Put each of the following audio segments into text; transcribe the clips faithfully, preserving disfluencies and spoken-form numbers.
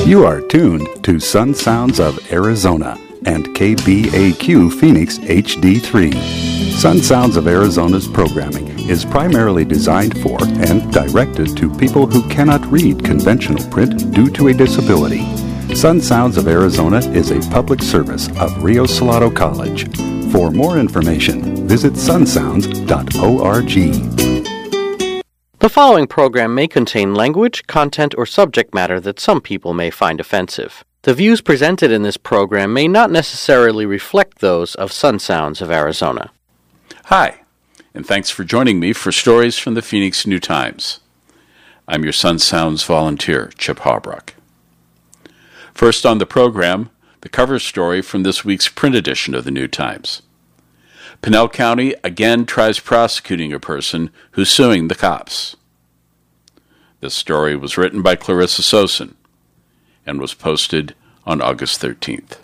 You are tuned to Sun Sounds of Arizona and K B A Q Phoenix H D three. Sun Sounds of Arizona's programming is primarily designed for and directed to people who cannot read conventional print due to a disability. Sun Sounds of Arizona is a public service of Rio Salado College. For more information, visit sun sounds dot org. The following program may contain language, content, or subject matter that some people may find offensive. The views presented in this program may not necessarily reflect those of Sun Sounds of Arizona. Hi, and thanks for joining me for Stories from the Phoenix New-Times. I'm your Sun Sounds volunteer, Chip Hawbrock. First on the program, the cover story from this week's print edition of the New-Times. Pinal County again tries prosecuting a person who's suing the cops. This story was written by Clarissa Sosin and was posted on August thirteenth.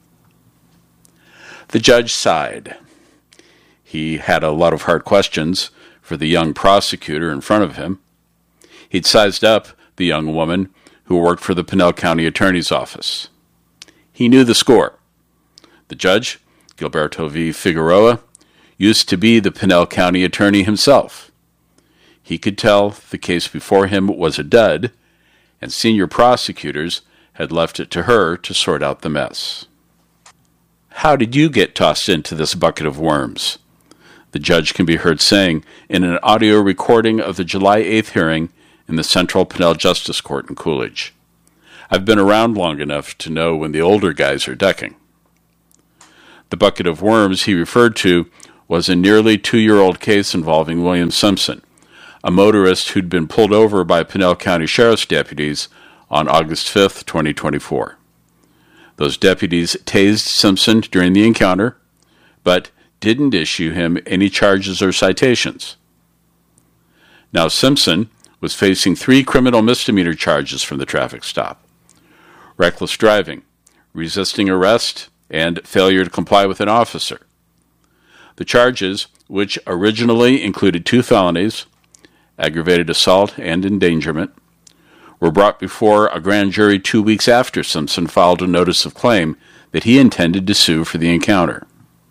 The judge sighed. He had a lot of hard questions for the young prosecutor in front of him. He'd sized up the young woman who worked for the Pinal County Attorney's Office. He knew the score. The judge, Gilberto V. Figueroa, used to be the Pinal County attorney himself. He could tell the case before him was a dud, and senior prosecutors had left it to her to sort out the mess. "How did you get tossed into this bucket of worms?" the judge can be heard saying in an audio recording of the July eighth hearing in the Central Pinal Justice Court in Coolidge. "I've been around long enough to know when the older guys are ducking." The bucket of worms he referred to was a nearly two-year-old case involving William Simpson, a motorist who'd been pulled over by Pinal County Sheriff's deputies on August fifth, twenty twenty-four. Those deputies tased Simpson during the encounter, but didn't issue him any charges or citations. Now Simpson was facing three criminal misdemeanor charges from the traffic stop: reckless driving, resisting arrest, and failure to comply with an officer. The charges, which originally included two felonies, aggravated assault and endangerment, were brought before a grand jury two weeks after Simpson filed a notice of claim that he intended to sue for the encounter.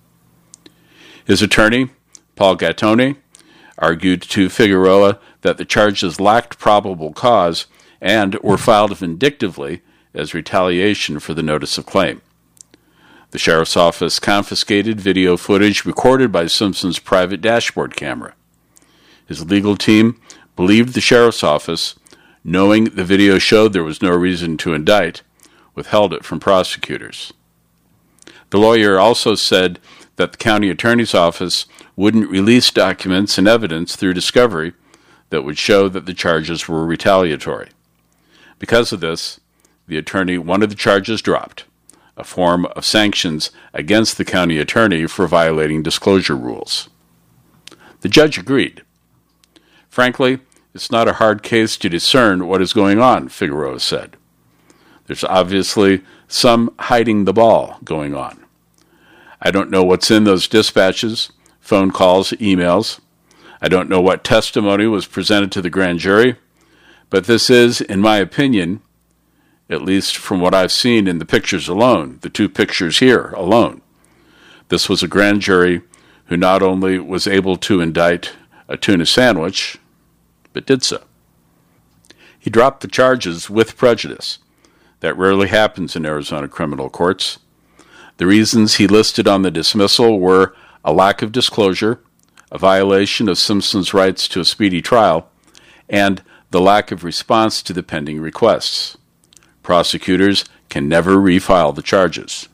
His attorney, Paul Gattoni, argued to Figueroa that the charges lacked probable cause and were filed vindictively as retaliation for the notice of claim. The sheriff's office confiscated video footage recorded by Simpson's private dashboard camera. His legal team believed the sheriff's office, knowing the video showed there was no reason to indict, withheld it from prosecutors. The lawyer also said that the county attorney's office wouldn't release documents and evidence through discovery that would show that the charges were retaliatory. Because of this, the attorney wanted the charges dropped, a form of sanctions against the county attorney for violating disclosure rules. The judge agreed. "Frankly, it's not a hard case to discern what is going on," Figueroa said. "There's obviously some hiding the ball going on. I don't know what's in those dispatches, phone calls, emails. I don't know what testimony was presented to the grand jury, but this is, in my opinion, at least from what I've seen in the pictures alone, the two pictures here alone, this was a grand jury who not only was able to indict a tuna sandwich, but did so." He dropped the charges with prejudice. That rarely happens in Arizona criminal courts. The reasons he listed on the dismissal were a lack of disclosure, a violation of Simpson's rights to a speedy trial, and the lack of response to the pending requests. Prosecutors can never refile the charges.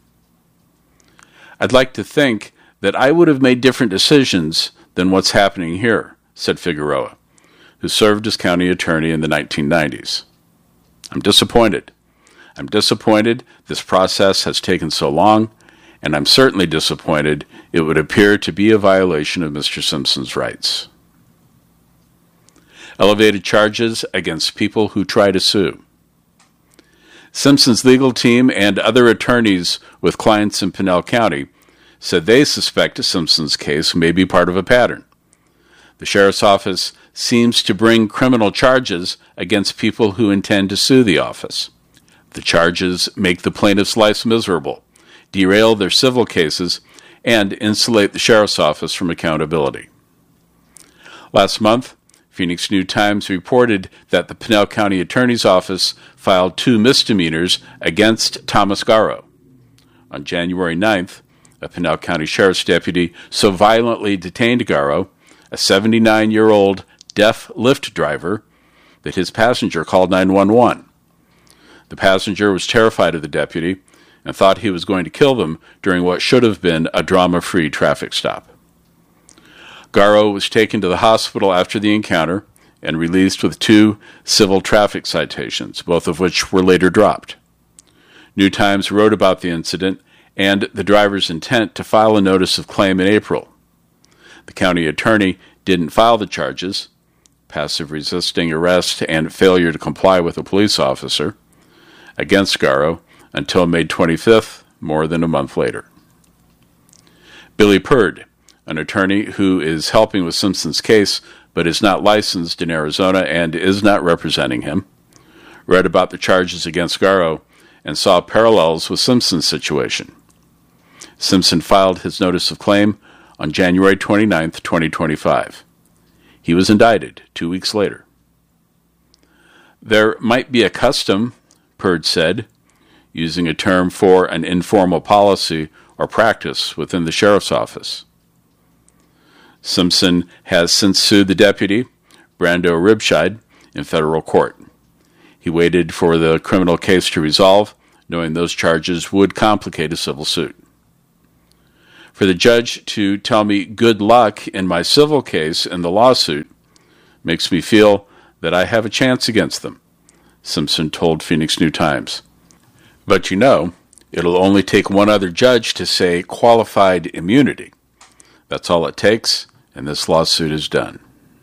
"I'd like to think that I would have made different decisions than what's happening here," said Figueroa, who served as county attorney in the nineteen nineties. "I'm disappointed. I'm disappointed this process has taken so long, and I'm certainly disappointed it would appear to be a violation of Mister Simpson's rights." Elevated charges against people who try to sue. Simpson's legal team and other attorneys with clients in Pinal County said they suspect Simpson's case may be part of a pattern. The sheriff's office seems to bring criminal charges against people who intend to sue the office. The charges make the plaintiffs' lives miserable, derail their civil cases, and insulate the sheriff's office from accountability. Last month, Phoenix New-Times reported that the Pinal County Attorney's Office filed two misdemeanors against Thomas Garrow. On January ninth, a Pinal County Sheriff's deputy so violently detained Garrow, a seventy-nine-year-old deaf Lyft driver, that his passenger called nine one one. The passenger was terrified of the deputy and thought he was going to kill them during what should have been a drama-free traffic stop. Garrow was taken to the hospital after the encounter and released with two civil traffic citations, both of which were later dropped. New-Times wrote about the incident and the driver's intent to file a notice of claim in April. The county attorney didn't file the charges, passive resisting arrest and failure to comply with a police officer, against Garrow until May twenty-fifth, more than a month later. Billy Purd, an attorney who is helping with Simpson's case but is not licensed in Arizona and is not representing him, read about the charges against Garrow and saw parallels with Simpson's situation. Simpson filed his notice of claim on January twenty-ninth, twenty twenty-five. He was indicted two weeks later. There might be a custom, Purd said, using a term for an informal policy or practice within the sheriff's office. Simpson has since sued the deputy, Brando Ribscheid, in federal court. He waited for the criminal case to resolve, knowing those charges would complicate a civil suit. For the judge to tell me good luck in my civil case in the lawsuit makes me feel that I have a chance against them, Simpson told Phoenix New-Times. But you know, it'll only take one other judge to say qualified immunity. That's all it takes, and this lawsuit is done.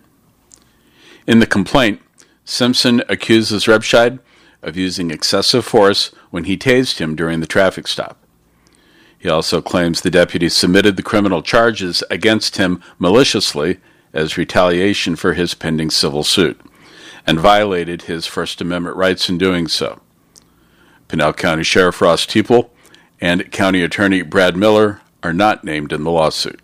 In the complaint, Simpson accuses Ribscheid of using excessive force when he tased him during the traffic stop. He also claims the deputy submitted the criminal charges against him maliciously as retaliation for his pending civil suit, and violated his First Amendment rights in doing so. Pinal County Sheriff Ross Teeple and County Attorney Brad Miller are not named in the lawsuit.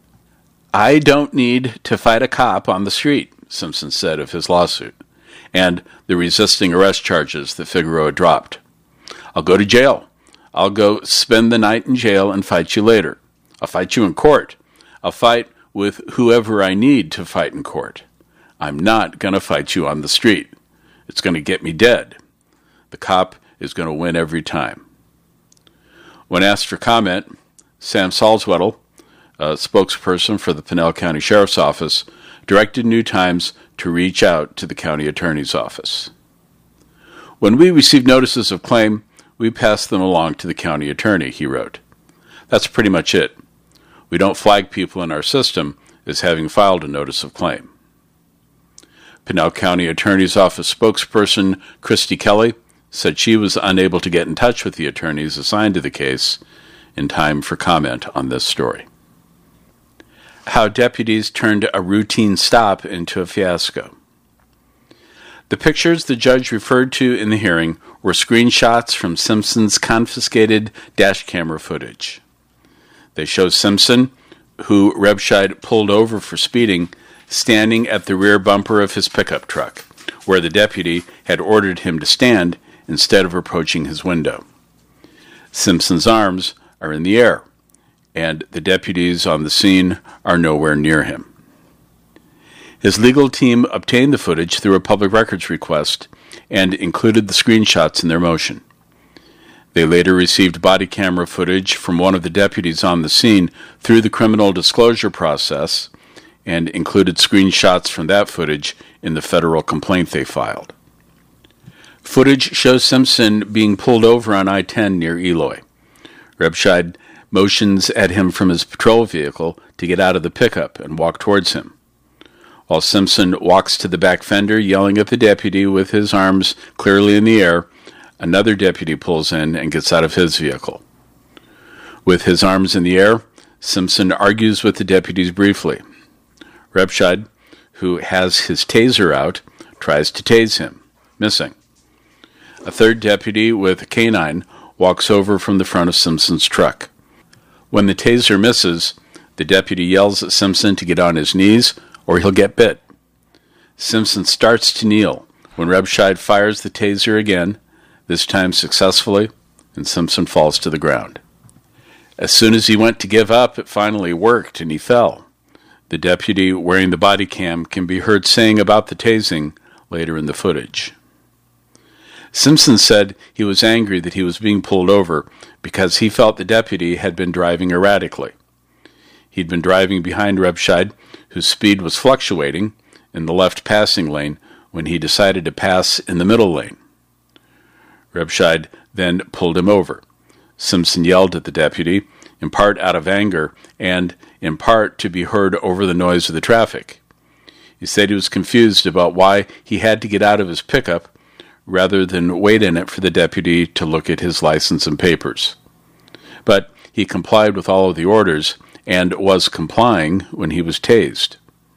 I don't need to fight a cop on the street, Simpson said of his lawsuit, and the resisting arrest charges that Figueroa dropped. I'll go to jail. I'll go spend the night in jail and fight you later. I'll fight you in court. I'll fight with whoever I need to fight in court. I'm not going to fight you on the street. It's going to get me dead. The cop is going to win every time. When asked for comment, Sam Salzwedel, a spokesperson for the Pinal County Sheriff's Office, directed New-Times to reach out to the county attorney's office. When we receive notices of claim, we pass them along to the county attorney, he wrote. That's pretty much it. We don't flag people in our system as having filed a notice of claim. Pinal County Attorney's Office spokesperson Christy Kelly said she was unable to get in touch with the attorneys assigned to the case in time for comment on this story. How deputies turned a routine stop into a fiasco. The pictures the judge referred to in the hearing were screenshots from Simpson's confiscated dash camera footage. They show Simpson, who Ribscheid pulled over for speeding, standing at the rear bumper of his pickup truck, where the deputy had ordered him to stand instead of approaching his window. Simpson's arms are in the air, and the deputies on the scene are nowhere near him. His legal team obtained the footage through a public records request and included the screenshots in their motion. They later received body camera footage from one of the deputies on the scene through the criminal disclosure process and included screenshots from that footage in the federal complaint they filed. Footage shows Simpson being pulled over on I ten near Eloy. Ribscheid motions at him from his patrol vehicle to get out of the pickup and walk towards him. While Simpson walks to the back fender, yelling at the deputy with his arms clearly in the air, another deputy pulls in and gets out of his vehicle. With his arms in the air, Simpson argues with the deputies briefly. Ribscheid, who has his taser out, tries to tase him, missing. A third deputy with a canine walks over from the front of Simpson's truck. When the taser misses, the deputy yells at Simpson to get on his knees or he'll get bit. Simpson starts to kneel when Rebscheid fires the taser again, this time successfully, and Simpson falls to the ground. As soon as he went to give up, it finally worked and he fell. The deputy wearing the body cam can be heard saying about the tasing later in the footage. Simpson said he was angry that he was being pulled over because he felt the deputy had been driving erratically. He'd been driving behind Rebscheid, whose speed was fluctuating, in the left passing lane when he decided to pass in the middle lane. Rebscheid then pulled him over. Simpson yelled at the deputy, in part out of anger and in part to be heard over the noise of the traffic. He said he was confused about why he had to get out of his pickup rather than wait in it for the deputy to look at his license and papers. But he complied with all of the orders and was complying when he was tased.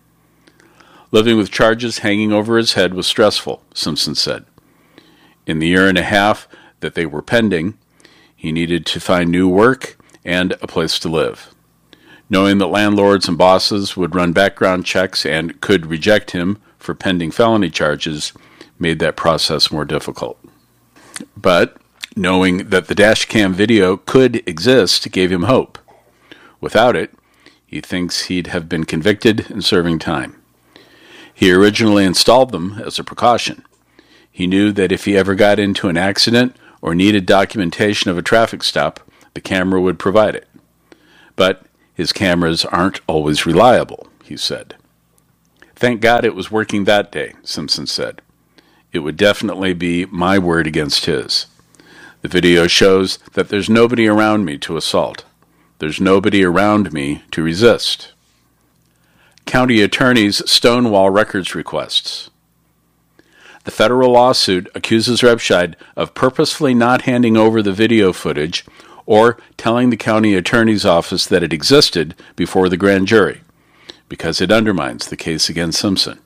Living with charges hanging over his head was stressful, Simpson said. In the year and a half that they were pending, he needed to find new work and a place to live. Knowing that landlords and bosses would run background checks and could reject him for pending felony charges made that process more difficult. But knowing that the dash cam video could exist gave him hope. Without it, he thinks he'd have been convicted and serving time. He originally installed them as a precaution. He knew that if he ever got into an accident or needed documentation of a traffic stop, the camera would provide it. But his cameras aren't always reliable, he said. Thank God it was working that day, Simpson said. It would definitely be my word against his. The video shows that there's nobody around me to assault. There's nobody around me to resist. County attorneys stonewall records requests. The federal lawsuit accuses Rebscheid of purposefully not handing over the video footage or telling the county attorney's office that it existed before the grand jury, because it undermines the case against Simpson.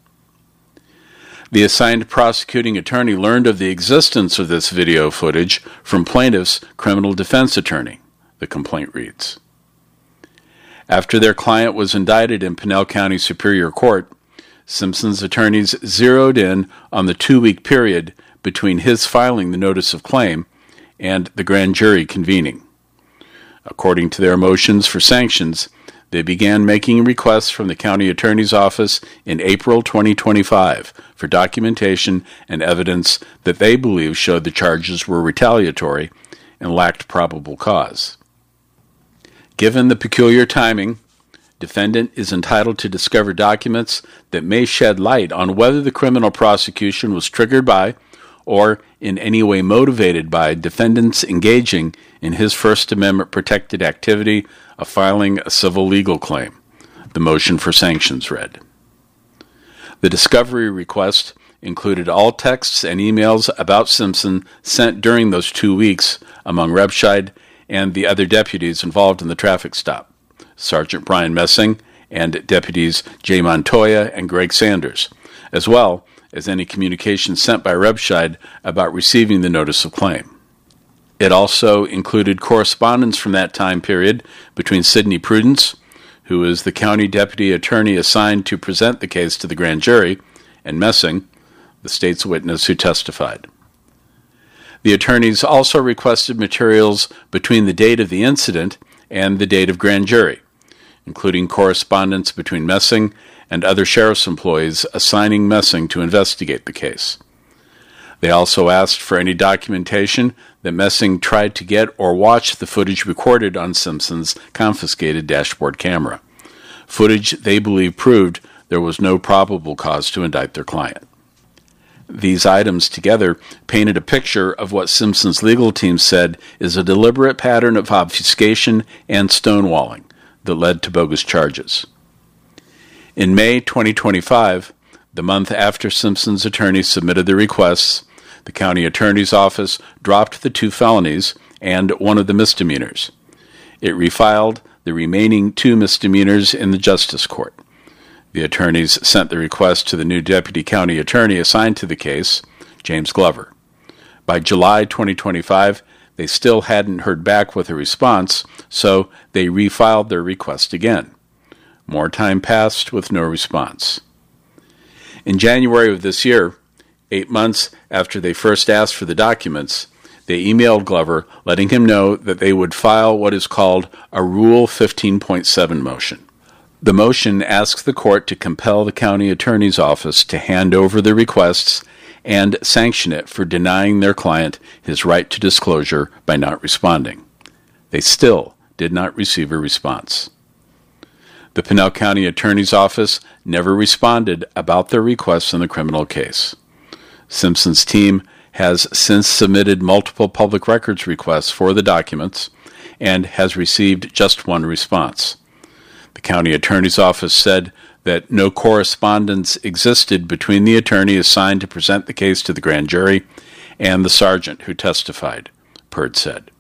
The assigned prosecuting attorney learned of the existence of this video footage from plaintiff's criminal defense attorney, the complaint reads. After their client was indicted in Pinal County Superior Court, Simpson's attorneys zeroed in on the two-week period between his filing the notice of claim and the grand jury convening. According to their motions for sanctions, they began making requests from the county attorney's office in April twenty twenty-five for documentation and evidence that they believe showed the charges were retaliatory and lacked probable cause. Given the peculiar timing, defendant is entitled to discover documents that may shed light on whether the criminal prosecution was triggered by or in any way motivated by defendants engaging in his First Amendment protected activity of filing a civil legal claim, the motion for sanctions read. The discovery request included all texts and emails about Simpson sent during those two weeks among Rebscheid and the other deputies involved in the traffic stop, Sergeant Brian Messing and deputies Jay Montoya and Greg Sanders, as well as any communication sent by Rebscheid about receiving the notice of claim. It also included correspondence from that time period between Sidney Prudence, who is the county deputy attorney assigned to present the case to the grand jury, and Messing, the state's witness who testified. The attorneys also requested materials between the date of the incident and the date of grand jury, including correspondence between Messing and other sheriff's employees assigning Messing to investigate the case. They also asked for any documentation that Messing tried to get or watch the footage recorded on Simpson's confiscated dashboard camera, footage they believe proved there was no probable cause to indict their client. These items together painted a picture of what Simpson's legal team said is a deliberate pattern of obfuscation and stonewalling that led to bogus charges. In May twenty twenty-five, the month after Simpson's attorney submitted the requests, the county attorney's office dropped the two felonies and one of the misdemeanors. It refiled the remaining two misdemeanors in the Justice Court. The attorneys sent the request to the new deputy county attorney assigned to the case, James Glover. By July twenty twenty-five, they still hadn't heard back with a response, so they refiled their request again. More time passed with no response. In January of this year, eight months after they first asked for the documents, they emailed Glover letting him know that they would file what is called a Rule fifteen point seven motion. The motion asks the court to compel the county attorney's office to hand over the requests and sanction it for denying their client his right to disclosure by not responding. They still did not receive a response. The Pinal County Attorney's Office never responded about their requests in the criminal case. Simpson's team has since submitted multiple public records requests for the documents and has received just one response. The county attorney's office said that no correspondence existed between the attorney assigned to present the case to the grand jury and the sergeant who testified, Perd said.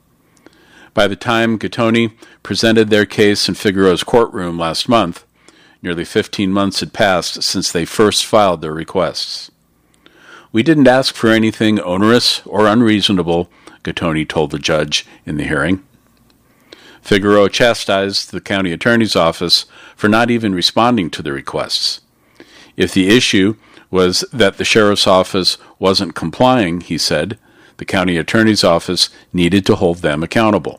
By the time Gattoni presented their case in Figueroa's courtroom last month, nearly fifteen months had passed since they first filed their requests. We didn't ask for anything onerous or unreasonable, Gattoni told the judge in the hearing. Figueroa chastised the county attorney's office for not even responding to the requests. If the issue was that the sheriff's office wasn't complying, he said, the county attorney's office needed to hold them accountable.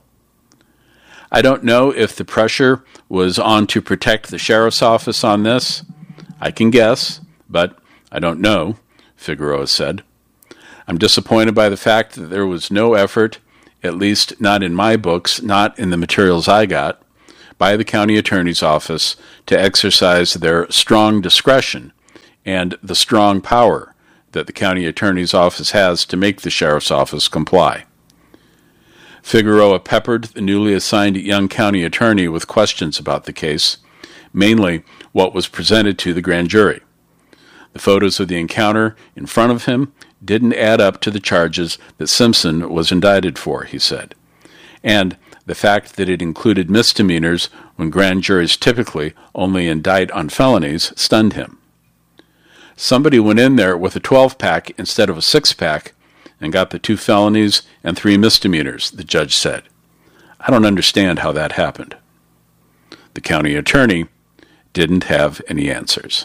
I don't know if the pressure was on to protect the sheriff's office on this. I can guess, but I don't know, Figueroa said. I'm disappointed by the fact that there was no effort, at least not in my books, not in the materials I got, by the county attorney's office to exercise their strong discretion and the strong power that the county attorney's office has to make the sheriff's office comply. Figueroa peppered the newly assigned young county attorney with questions about the case, mainly what was presented to the grand jury. The photos of the encounter in front of him didn't add up to the charges that Simpson was indicted for, he said, and the fact that it included misdemeanors when grand juries typically only indict on felonies stunned him. Somebody went in there with a twelve-pack instead of a six-pack and got the two felonies and three misdemeanors, the judge said. I don't understand how that happened. The county attorney didn't have any answers.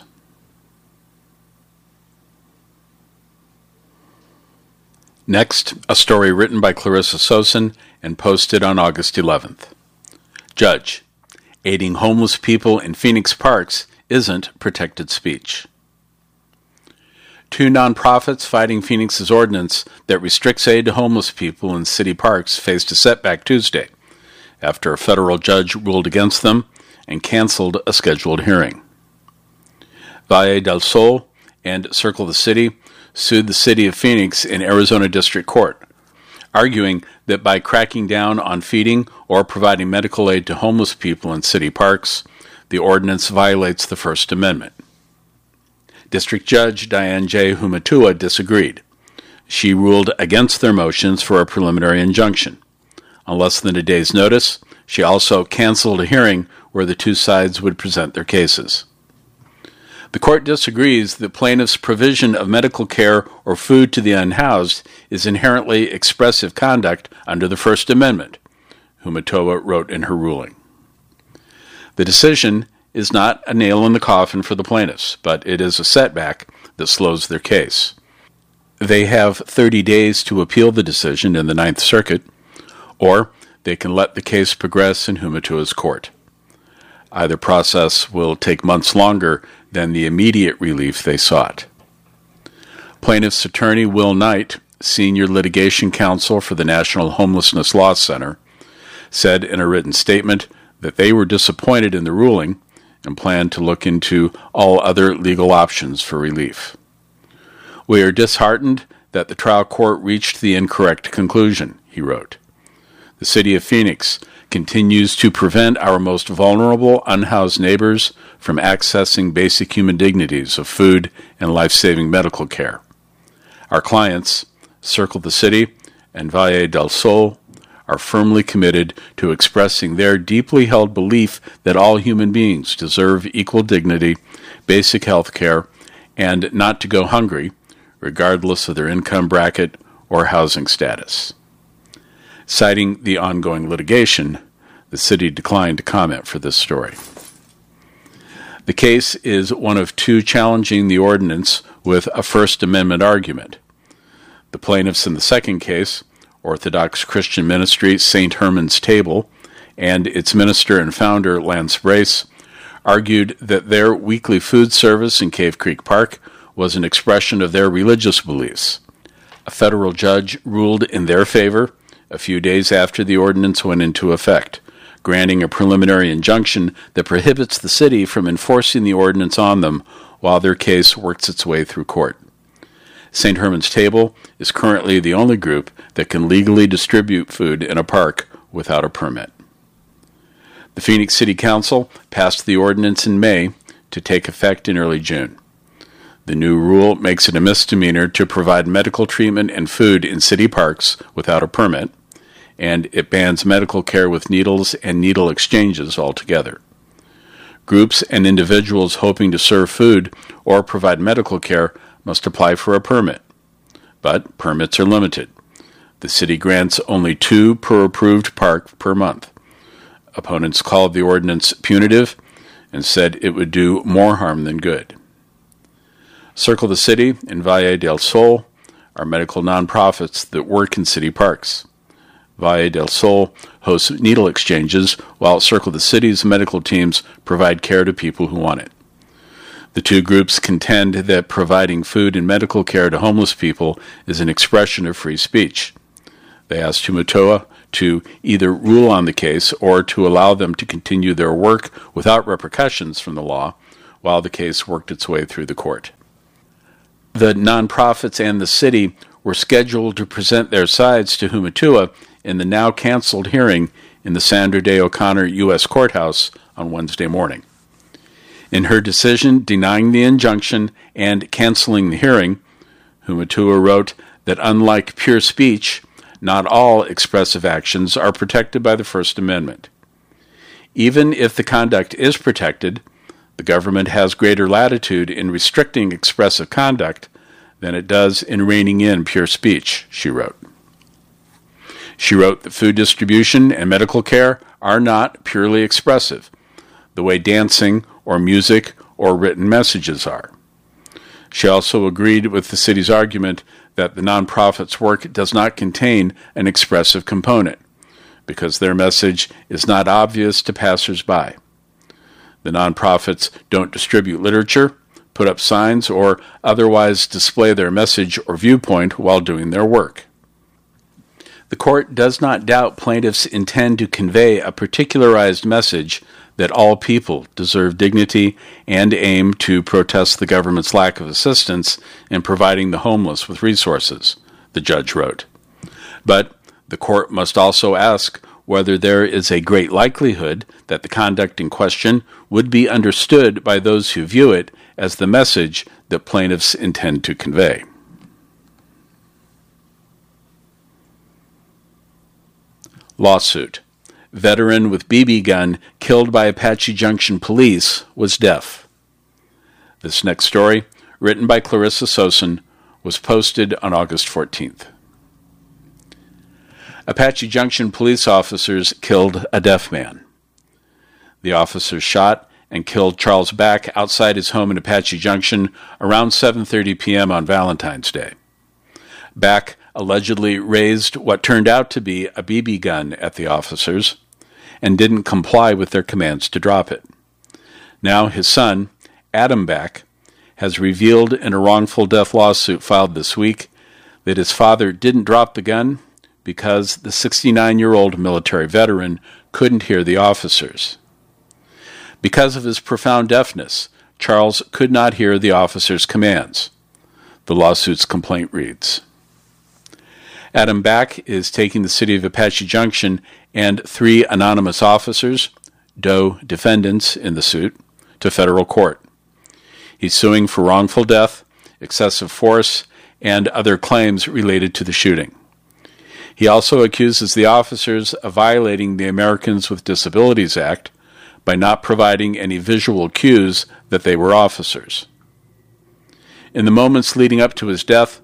Next, a story written by Clarissa Sosin and posted on August eleventh. Judge, aiding homeless people in Phoenix parks isn't protected speech. Two nonprofits fighting Phoenix's ordinance that restricts aid to homeless people in city parks faced a setback Tuesday after a federal judge ruled against them and canceled a scheduled hearing. Valle del Sol and Circle the City sued the city of Phoenix in Arizona District Court, arguing that by cracking down on feeding or providing medical aid to homeless people in city parks, the ordinance violates the First Amendment. District Judge Diane J. Humatua disagreed. She ruled against their motions for a preliminary injunction. On less than a day's notice, she also canceled a hearing where the two sides would present their cases. The court disagrees that plaintiffs' provision of medical care or food to the unhoused is inherently expressive conduct under the First Amendment, Humatua wrote in her ruling. The decision is not a nail in the coffin for the plaintiffs, but it is a setback that slows their case. They have thirty days to appeal the decision in the Ninth Circuit, or they can let the case progress in Humatua's court. Either process will take months longer than the immediate relief they sought. Plaintiff's attorney Will Knight, senior litigation counsel for the National Homelessness Law Center, said in a written statement that they were disappointed in the ruling and plan to look into all other legal options for relief. We are disheartened that the trial court reached the incorrect conclusion, he wrote. The city of Phoenix continues to prevent our most vulnerable unhoused neighbors from accessing basic human dignities of food and life-saving medical care. Our clients, Circle the City and Valle del Sol, are firmly committed to expressing their deeply held belief that all human beings deserve equal dignity, basic health care, and not to go hungry, regardless of their income bracket or housing status. Citing the ongoing litigation, the city declined to comment for this story. The case is one of two challenging the ordinance with a First Amendment argument. The plaintiffs in the second case, Orthodox Christian Ministry Saint Herman's Table, and its minister and founder, Lance Brace, argued that their weekly food service in Cave Creek Park was an expression of their religious beliefs. A federal judge ruled in their favor a few days after the ordinance went into effect, granting a preliminary injunction that prohibits the city from enforcing the ordinance on them while their case works its way through court. Saint Herman's Table is currently the only group that can legally distribute food in a park without a permit. The Phoenix City Council passed the ordinance in May to take effect in early June. The new rule makes it a misdemeanor to provide medical treatment and food in city parks without a permit, and it bans medical care with needles and needle exchanges altogether. Groups and individuals hoping to serve food or provide medical care must apply for a permit, but permits are limited. The city grants only two per approved park per month. Opponents called the ordinance punitive and said it would do more harm than good. Circle the City and Valle del Sol are medical nonprofits that work in city parks. Valle del Sol hosts needle exchanges, while Circle the City's medical teams provide care to people who want it. The two groups contend that providing food and medical care to homeless people is an expression of free speech. They asked Humatoa to either rule on the case or to allow them to continue their work without repercussions from the law while the case worked its way through the court. The nonprofits and the city were scheduled to present their sides to Humatoa in the now canceled hearing in the Sandra Day O'Connor U S Courthouse on Wednesday morning. In her decision denying the injunction and canceling the hearing, Humatoa wrote that unlike pure speech, not all expressive actions are protected by the First Amendment. Even if the conduct is protected, the government has greater latitude in restricting expressive conduct than it does in reining in pure speech, she wrote. She wrote that food distribution and medical care are not purely expressive, the way dancing or music or written messages are. She also agreed with the city's argument that the nonprofit's work does not contain an expressive component, because their message is not obvious to passers-by. The nonprofits don't distribute literature, put up signs, or otherwise display their message or viewpoint while doing their work. The court does not doubt plaintiffs intend to convey a particularized message that all people deserve dignity and aim to protest the government's lack of assistance in providing the homeless with resources, the judge wrote. But the court must also ask whether there is a great likelihood that the conduct in question would be understood by those who view it as the message that plaintiffs intend to convey. Lawsuit. Veteran with B B gun killed by Apache Junction police was deaf. This next story, written by Clarissa Sosin, was posted on August fourteenth. Apache Junction police officers killed a deaf man. The officers shot and killed Charles Back outside his home in Apache Junction around seven thirty p.m. on Valentine's Day. Back allegedly raised what turned out to be a B B gun at the officers and didn't comply with their commands to drop it. Now his son, Adam Back, has revealed in a wrongful death lawsuit filed this week that his father didn't drop the gun because the sixty-nine-year-old military veteran couldn't hear the officers. Because of his profound deafness, Charles could not hear the officers' commands. The lawsuit's complaint reads, Adam Back is taking the city of Apache Junction and three anonymous officers, Doe defendants in the suit, to federal court. He's suing for wrongful death, excessive force, and other claims related to the shooting. He also accuses the officers of violating the Americans with Disabilities Act by not providing any visual cues that they were officers. In the moments leading up to his death,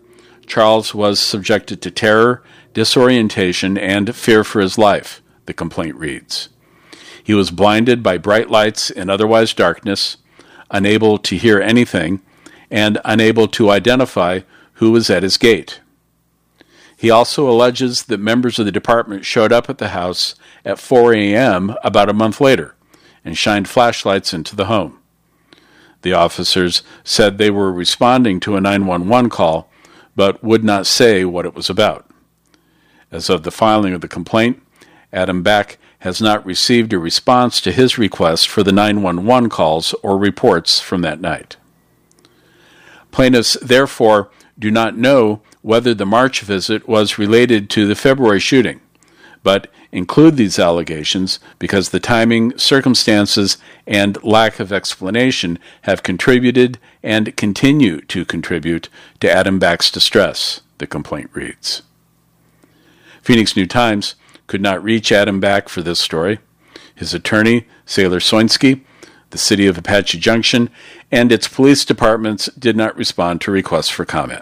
Charles was subjected to terror, disorientation, and fear for his life, the complaint reads. He was blinded by bright lights and otherwise darkness, unable to hear anything, and unable to identify who was at his gate. He also alleges that members of the department showed up at the house at four a.m. about a month later and shined flashlights into the home. The officers said they were responding to a nine one one call, but would not say what it was about. As of the filing of the complaint, Adam Back has not received a response to his request for the nine one one calls or reports from that night. Plaintiffs, therefore, do not know whether the March visit was related to the February shooting, but include these allegations because the timing, circumstances, and lack of explanation have contributed and continue to contribute to Adam Back's distress, the complaint reads. Phoenix New-Times could not reach Adam Back for this story. His attorney, Sailor Soinski, the city of Apache Junction, and its police departments did not respond to requests for comment.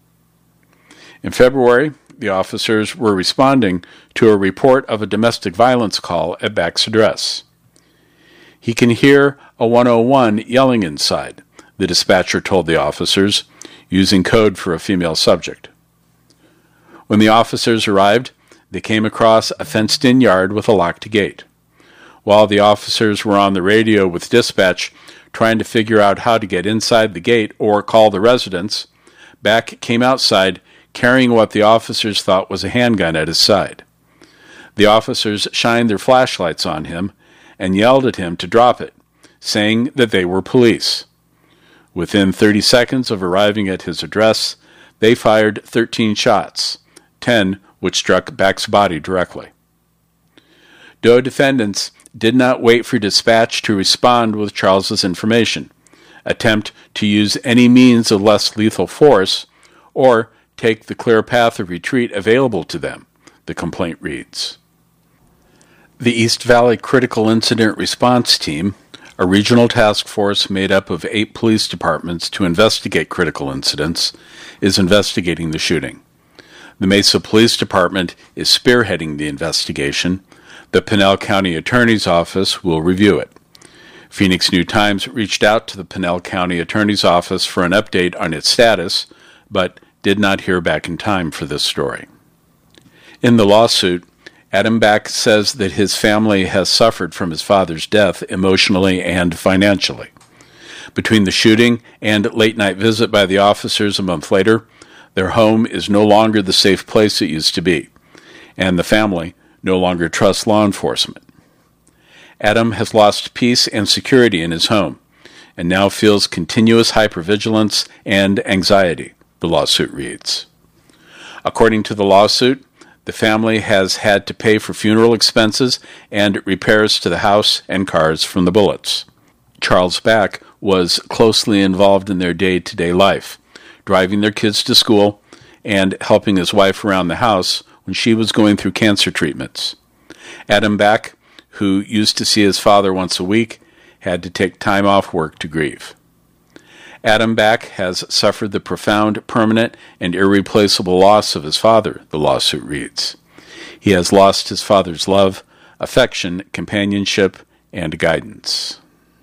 In February, the officers were responding to a report of a domestic violence call at Back's address. He can hear a one oh one yelling inside, the dispatcher told the officers, using code for a female subject. When the officers arrived, they came across a fenced-in yard with a locked gate. While the officers were on the radio with dispatch trying to figure out how to get inside the gate or call the residents, Back came outside carrying what the officers thought was a handgun at his side. The officers shined their flashlights on him and yelled at him to drop it, saying that they were police. Within thirty seconds of arriving at his address, they fired thirteen shots, ten which struck Back's body directly. Doe defendants did not wait for dispatch to respond with Charles's information, attempt to use any means of less lethal force, or take the clear path of retreat available to them, the complaint reads. The East Valley Critical Incident Response Team, a regional task force made up of eight police departments to investigate critical incidents, is investigating the shooting. The Mesa Police Department is spearheading the investigation. The Pinal County Attorney's Office will review it. Phoenix New-Times reached out to the Pinal County Attorney's Office for an update on its status, but did not hear back in time for this story. In the lawsuit, Adam Back says that his family has suffered from his father's death emotionally and financially. Between the shooting and late-night visit by the officers a month later, their home is no longer the safe place it used to be, and the family no longer trusts law enforcement. Adam has lost peace and security in his home, and now feels continuous hypervigilance and anxiety, the lawsuit reads. According to the lawsuit, the family has had to pay for funeral expenses and repairs to the house and cars from the bullets. Charles Back was closely involved in their day-to-day life, driving their kids to school and helping his wife around the house when she was going through cancer treatments. Adam Back, who used to see his father once a week, had to take time off work to grieve. Adam Back has suffered the profound, permanent, and irreplaceable loss of his father, the lawsuit reads. He has lost his father's love, affection, companionship, and guidance.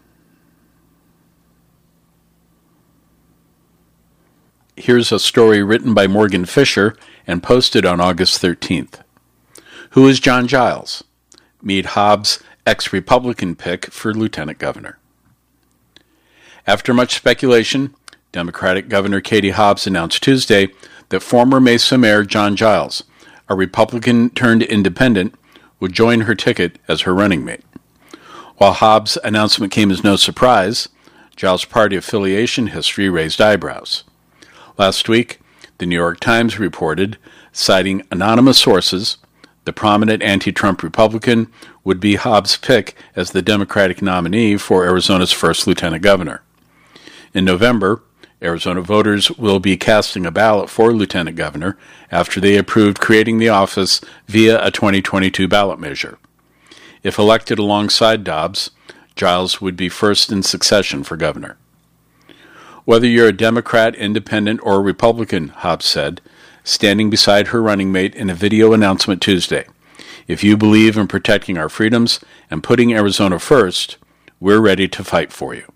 Here's a story written by Morgan Fisher and posted on August thirteenth. Who is John Giles? Meet Hobbs' ex-Republican pick for lieutenant governor. After much speculation, Democratic Governor Katie Hobbs announced Tuesday that former Mesa Mayor John Giles, a Republican-turned-independent, would join her ticket as her running mate. While Hobbs' announcement came as no surprise, Giles' party affiliation history raised eyebrows. Last week, the New York Times reported, citing anonymous sources, the prominent anti-Trump Republican would be Hobbs' pick as the Democratic nominee for Arizona's first lieutenant governor. In November, Arizona voters will be casting a ballot for lieutenant governor after they approved creating the office via a twenty twenty-two ballot measure. If elected alongside Dobbs, Giles would be first in succession for governor. Whether you're a Democrat, Independent, or Republican, Hobbs said, standing beside her running mate in a video announcement Tuesday, if you believe in protecting our freedoms and putting Arizona first, we're ready to fight for you.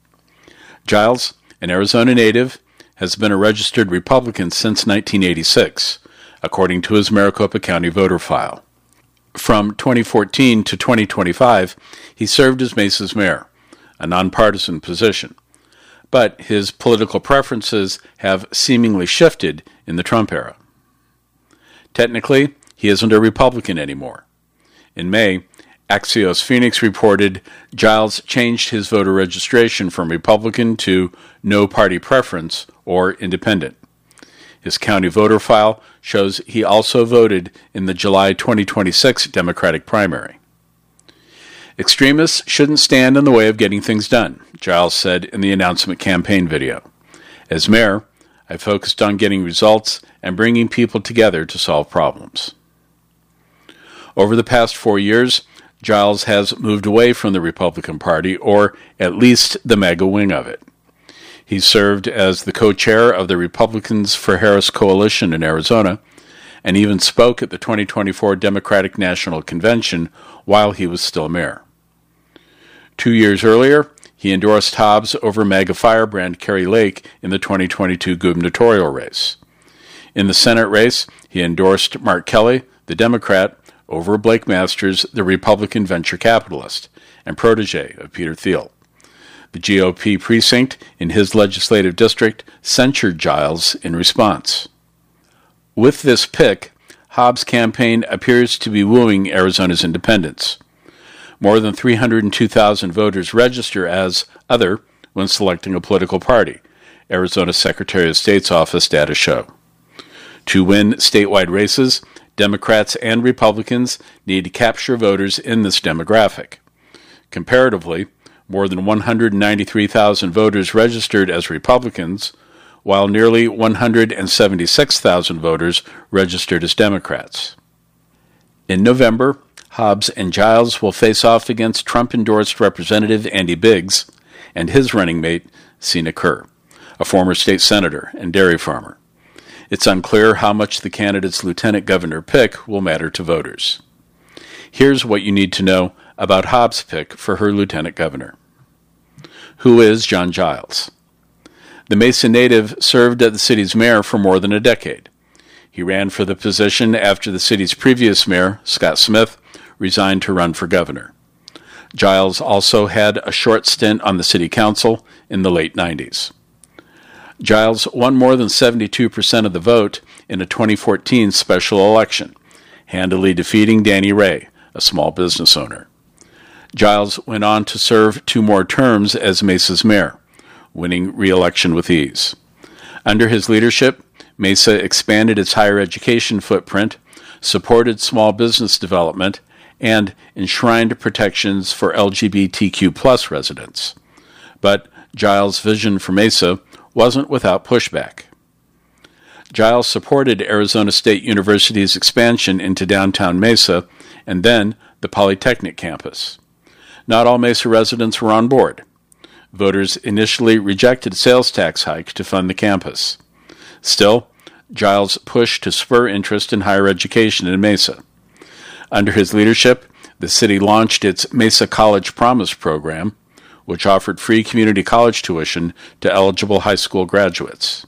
Giles, an Arizona native, has been a registered Republican since nineteen eighty-six, according to his Maricopa County voter file. From twenty fourteen to twenty twenty-five, he served as Mesa's mayor, a nonpartisan position. But his political preferences have seemingly shifted in the Trump era. Technically, he isn't a Republican anymore. In May, Axios Phoenix reported Giles changed his voter registration from Republican to no party preference or independent. His county voter file shows he also voted in the July twenty twenty-six Democratic primary. Extremists shouldn't stand in the way of getting things done, Giles said in the announcement campaign video. As mayor, I focused on getting results and bringing people together to solve problems. Over the past four years, Giles has moved away from the Republican Party, or at least the MAGA wing of it. He served as the co-chair of the Republicans for Harris Coalition in Arizona, and even spoke at the twenty twenty-four Democratic National Convention while he was still mayor. Two years earlier, he endorsed Hobbs over MAGA firebrand Kari Lake in the twenty twenty-two gubernatorial race. In the Senate race, he endorsed Mark Kelly, the Democrat, over Blake Masters, the Republican venture capitalist and protege of Peter Thiel. The G O P precinct in his legislative district censured Giles in response. With this pick, Hobbs' campaign appears to be wooing Arizona's independence. More than three hundred two thousand voters register as other when selecting a political party, Arizona Secretary of State's office data show. To win statewide races, Democrats and Republicans need to capture voters in this demographic. Comparatively, more than one hundred ninety-three thousand voters registered as Republicans, while nearly one hundred seventy-six thousand voters registered as Democrats. In November, Hobbs and Giles will face off against Trump-endorsed Representative Andy Biggs and his running mate, Sina Kerr, a former state senator and dairy farmer. It's unclear how much the candidate's lieutenant governor pick will matter to voters. Here's what you need to know about Hobbs' pick for her lieutenant governor. Who is John Giles? The Mesa native served as the city's mayor for more than a decade. He ran for the position after the city's previous mayor, Scott Smith, resigned to run for governor. Giles also had a short stint on the city council in the late nineties. Giles won more than seventy-two percent of the vote in a twenty fourteen special election, handily defeating Danny Ray, a small business owner. Giles went on to serve two more terms as Mesa's mayor, winning re-election with ease. Under his leadership, Mesa expanded its higher education footprint, supported small business development, and enshrined protections for L G B T Q plus residents. But Giles' vision for Mesa wasn't without pushback. Giles supported Arizona State University's expansion into downtown Mesa and then the Polytechnic campus. Not all Mesa residents were on board. Voters initially rejected sales tax hike to fund the campus. Still, Giles pushed to spur interest in higher education in Mesa. Under his leadership, the city launched its Mesa College Promise program, which offered free community college tuition to eligible high school graduates.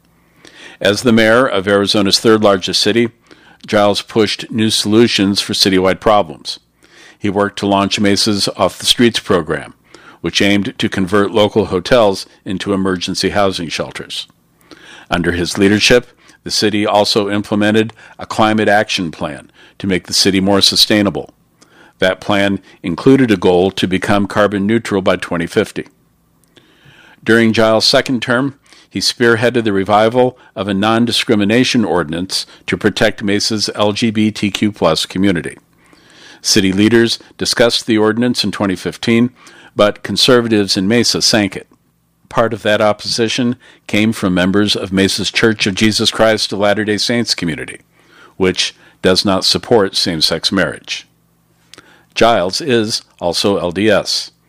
As the mayor of Arizona's third-largest city, Giles pushed new solutions for citywide problems. He worked to launch Mesa's Off the Streets program, which aimed to convert local hotels into emergency housing shelters. Under his leadership, the city also implemented a climate action plan to make the city more sustainable. That plan included a goal to become carbon neutral by twenty fifty. During Giles' second term, he spearheaded the revival of a non-discrimination ordinance to protect Mesa's L G B T Q plus community. City leaders discussed the ordinance in twenty fifteen, but conservatives in Mesa sank it. Part of that opposition came from members of Mesa's Church of Jesus Christ of Latter-day Saints community, which does not support same-sex marriage. Giles is also L D S.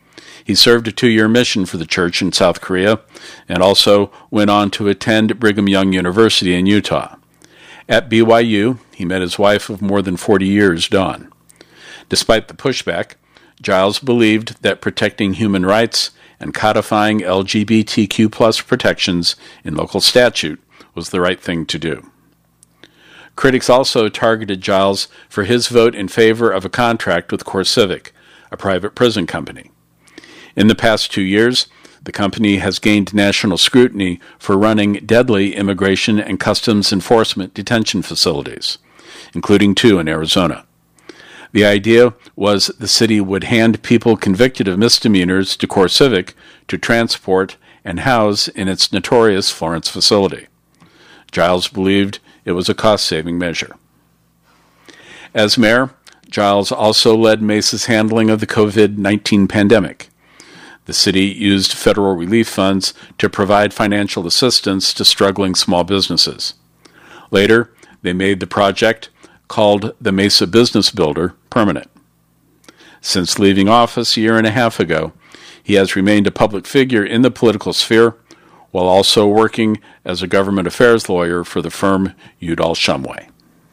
He served a two-year mission for the church in South Korea and also went on to attend Brigham Young University in Utah. At B Y U, he met his wife of more than forty years, Dawn. Despite the pushback, Giles believed that protecting human rights and codifying L G B T Q plus protections in local statute was the right thing to do. Critics also targeted Giles for his vote in favor of a contract with CoreCivic, a private prison company. In the past two years, the company has gained national scrutiny for running deadly immigration and customs enforcement detention facilities, including two in Arizona. The idea was the city would hand people convicted of misdemeanors to CoreCivic to transport and house in its notorious Florence facility. Giles believed it was a cost-saving measure. As mayor, Giles also led Mesa's handling of the covid nineteen pandemic. The city used federal relief funds to provide financial assistance to struggling small businesses. Later, they made the project, called the Mesa Business Builder, permanent. Since leaving office a year and a half ago, he has remained a public figure in the political sphere while also working as a government affairs lawyer for the firm Udall Shumway.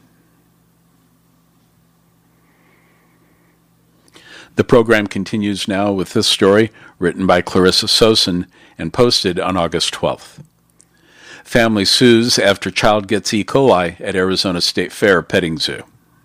The program continues now with this story written by Clarissa Sosin and posted on August twelfth. Family sues after child gets E. coli at Arizona State Fair petting zoo.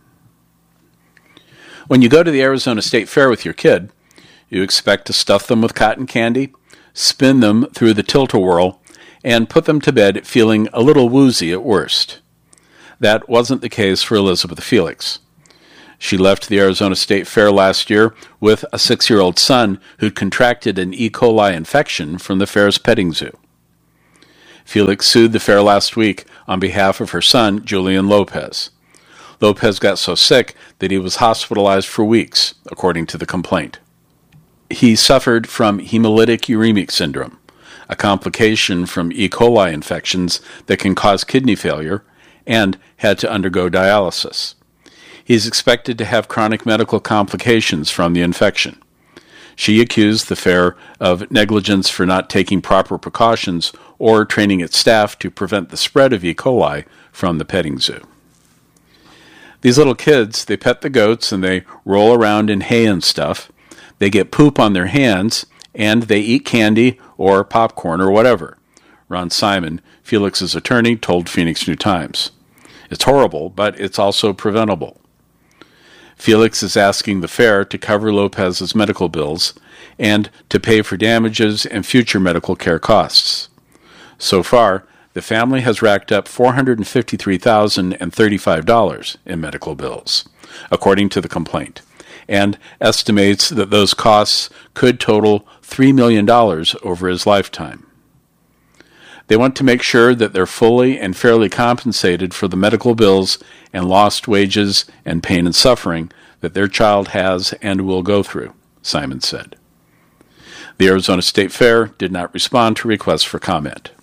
When you go to the Arizona State Fair with your kid, you expect to stuff them with cotton candy, spin them through the tilt-a-whirl, and put them to bed feeling a little woozy at worst. That wasn't the case for Elizabeth Felix. She left the Arizona State Fair last year with a six-year-old son who'd contracted an E. coli infection from the fair's petting zoo. Felix sued the fair last week on behalf of her son, Julian Lopez. Lopez got so sick that he was hospitalized for weeks, according to the complaint. He suffered from hemolytic uremic syndrome, a complication from E. coli infections that can cause kidney failure, and had to undergo dialysis. He is expected to have chronic medical complications from the infection. She accused the fair of negligence for not taking proper precautions or training its staff to prevent the spread of E. coli from the petting zoo. These little kids, they pet the goats and they roll around in hay and stuff. They get poop on their hands and they eat candy or popcorn or whatever. Ron Simon, Felix's attorney, told Phoenix New Times. It's horrible, but it's also preventable. Felix is asking the fair to cover Lopez's medical bills and to pay for damages and future medical care costs. So far, the family has racked up four hundred fifty-three thousand thirty-five dollars in medical bills, according to the complaint, and estimates that those costs could total three million dollars over his lifetime. They want to make sure that they're fully and fairly compensated for the medical bills and lost wages and pain and suffering that their child has and will go through, Simon said. The Arizona State Fair did not respond to requests for comment.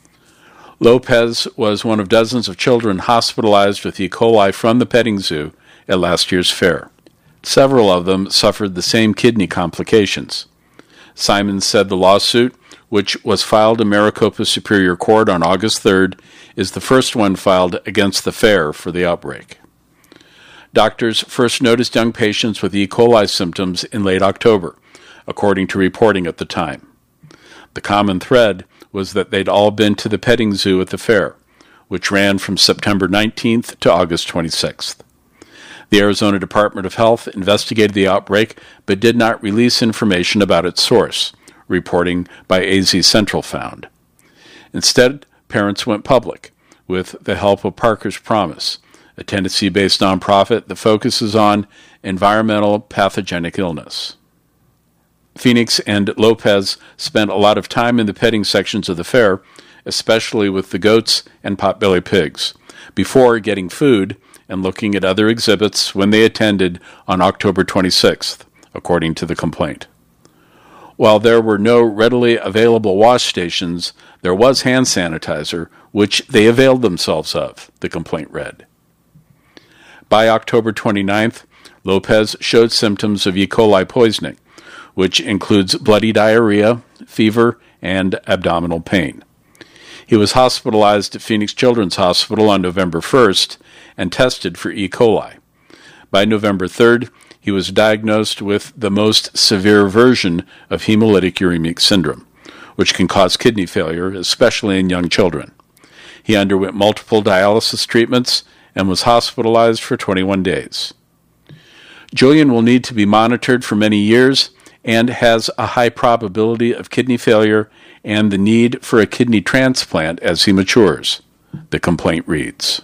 Lopez was one of dozens of children hospitalized with E. coli from the petting zoo at last year's fair. Several of them suffered the same kidney complications. Simon said the lawsuit, which was filed in Maricopa Superior Court on August third, is the first one filed against the fair for the outbreak. Doctors first noticed young patients with E. coli symptoms in late October, according to reporting at the time. The common thread was that they'd all been to the petting zoo at the fair, which ran from September nineteenth to August twenty-sixth. The Arizona Department of Health investigated the outbreak but did not release information about its source, reporting by A Z Central found. Instead, parents went public with the help of Parker's Promise, a Tennessee-based nonprofit that focuses on environmental pathogenic illness. Phoenix and Lopez spent a lot of time in the petting sections of the fair, especially with the goats and potbelly pigs, before getting food and looking at other exhibits when they attended on October twenty-sixth, according to the complaint. While there were no readily available wash stations, there was hand sanitizer, which they availed themselves of, the complaint read. By October twenty-ninth, Lopez showed symptoms of E. coli poisoning, which includes bloody diarrhea, fever, and abdominal pain. He was hospitalized at Phoenix Children's Hospital on November first and tested for E. coli. By November third, he was diagnosed with the most severe version of hemolytic uremic syndrome, which can cause kidney failure, especially in young children. He underwent multiple dialysis treatments and was hospitalized for twenty-one days. Julian will need to be monitored for many years and has a high probability of kidney failure and the need for a kidney transplant as he matures, the complaint reads.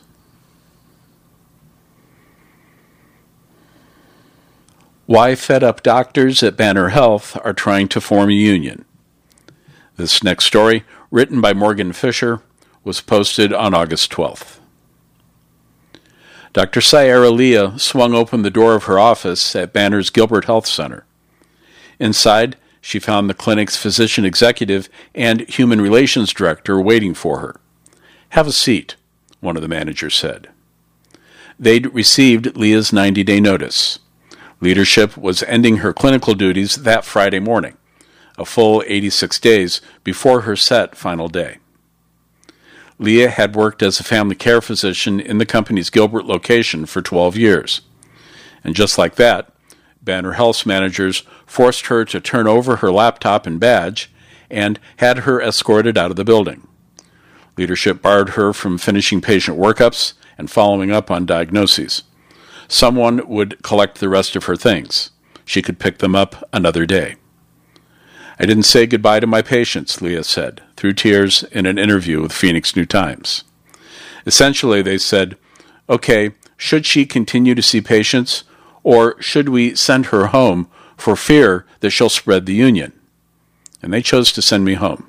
Why fed-up doctors at Banner Health are trying to form a union. This next story, written by Morgan Fisher, was posted on August twelfth. Doctor Sierra Leah swung open the door of her office at Banner's Gilbert Health Center. Inside, she found the clinic's physician executive and human relations director waiting for her. "Have a seat," one of the managers said. They'd received Leah's ninety-day notice. Leadership was ending her clinical duties that Friday morning, a full eighty-six days before her set final day. Leah had worked as a family care physician in the company's Gilbert location for twelve years. And just like that, Banner Health's managers forced her to turn over her laptop and badge and had her escorted out of the building. Leadership barred her from finishing patient workups and following up on diagnoses. Someone would collect the rest of her things. She could pick them up another day. "I didn't say goodbye to my patients," Leah said, through tears in an interview with Phoenix New Times. Essentially, they said, okay, should she continue to see patients, or should we send her home for fear that she'll spread the union? And they chose to send me home.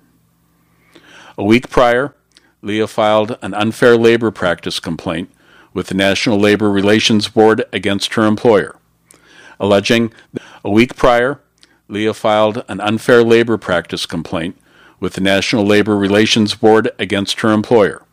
A week prior, Leah filed an unfair labor practice complaint with the National Labor Relations Board against her employer, alleging a week prior, Leah filed an unfair labor practice complaint with the National Labor Relations Board against her employer,